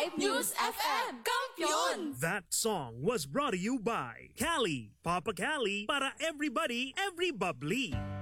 Vibe News FM. Kampiyon! That song was brought to you by Cali, Papa Cali, para everybody, every bubbly.